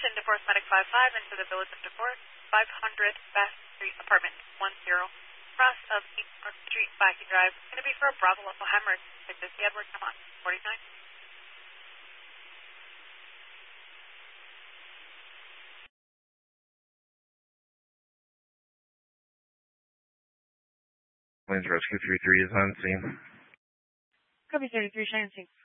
Attention, DeForest Medic 55 into the Village of DeForest, 500 Bath Street, Apartment 10, cross of East North Street, Blackie Drive. Going to be for a Bravo local hemorrhage. This is Edward, come on, 49. Plains Rescue 33 is on scene. Copy 33, Cheyenne Sync.